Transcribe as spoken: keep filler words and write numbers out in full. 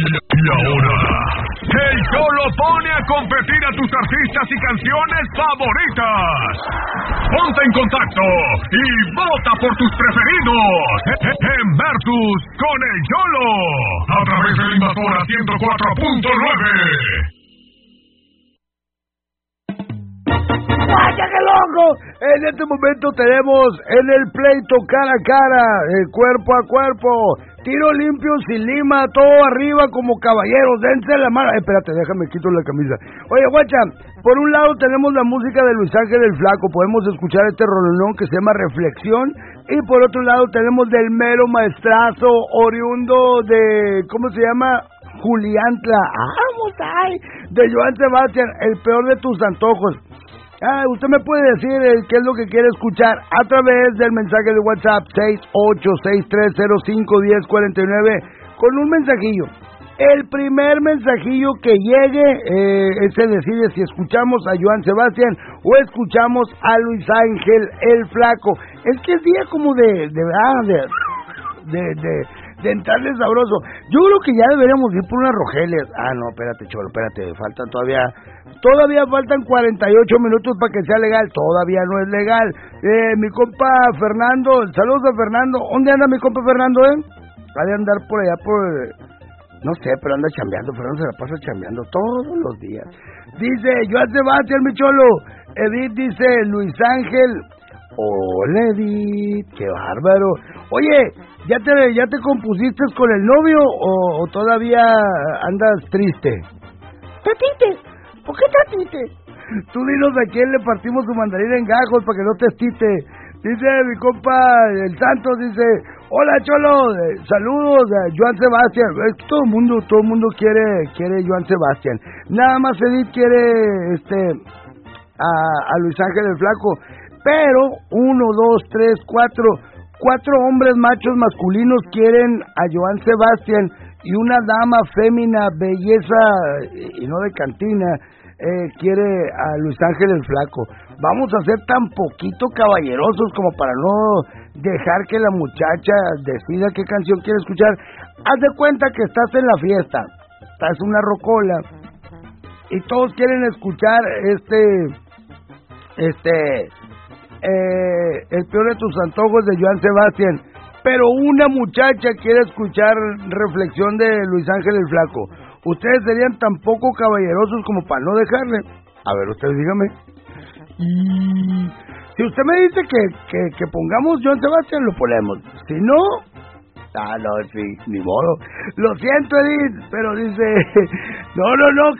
Y ahora, el Cholo pone a competir a tus artistas y canciones favoritas. Ponte en contacto y vota por tus preferidos en Versus con el Cholo a través de Invasora ciento cuatro punto nueve. ¡Vaya que loco! En este momento tenemos en el pleito cara a cara, eh, cuerpo a cuerpo, tiro limpio sin lima, todo arriba como caballeros, dense la mano. Eh, espérate, déjame quito la camisa. Oye, guacha, por un lado tenemos la música de Luis Ángel el Flaco, podemos escuchar este rolonón que se llama Reflexión, y por otro lado tenemos del mero maestrazo oriundo de, ¿cómo se llama? Juliantla, vamos ahí, de Joan Sebastián, el peor de tus antojos. Ah, usted me puede decir eh, qué es lo que quiere escuchar a través del mensaje de WhatsApp seis ocho seis tres cero cinco uno cero cuatro nueve con un mensajillo. El primer mensajillo que llegue, eh, ese decide si escuchamos a Joan Sebastián o escuchamos a Luis Ángel el Flaco. Es que es día como de, de, ah, de, de, de, de entrarle sabroso. Yo creo que ya deberíamos ir por unas Rogelias. Ah, no, espérate, Cholo, espérate, faltan todavía... Todavía faltan cuarenta y ocho minutos para que sea legal. Todavía no es legal. Eh, mi compa Fernando, saludos a Fernando. ¿Dónde anda mi compa Fernando, eh? Ha de andar por allá por... No sé, pero anda chambeando. Fernando se la pasa chambeando todos los días. Dice, Joan Sebastián, mi cholo. Edith dice, Luis Ángel. Hola, Edith, qué bárbaro. Oye, ¿ya te, ya te compusiste con el novio o, o todavía andas triste? Triste. ¿Por qué te estite? Tú dinos a quién le partimos su mandarina en gajos para que no te estite. Dice mi compa el Santos, dice, hola Cholo, eh, saludos a Joan Sebastián. Eh, todo el mundo, todo el mundo quiere, quiere Joan Sebastián. Nada más Edith quiere este a, a Luis Ángel el Flaco. Pero uno, dos, tres, cuatro, cuatro hombres machos masculinos quieren a Joan Sebastián. Y una dama fémina, belleza, y no de cantina, eh, quiere a Luis Ángel el Flaco. Vamos a ser tan poquito caballerosos como para no dejar que la muchacha decida qué canción quiere escuchar. Haz de cuenta que estás en la fiesta, estás en una rocola, y todos quieren escuchar este, este, eh, el peor de tus antojos de Joan Sebastián. Pero una muchacha quiere escuchar Reflexión de Luis Ángel el Flaco. Ustedes serían tan poco caballerosos como para no dejarle. A ver, usted dígame. Y si usted me dice que, que, que pongamos Joan Sebastián, lo ponemos. Si no, ah, no, sí, ni modo. Lo siento, Edith, pero dice, no, no, no.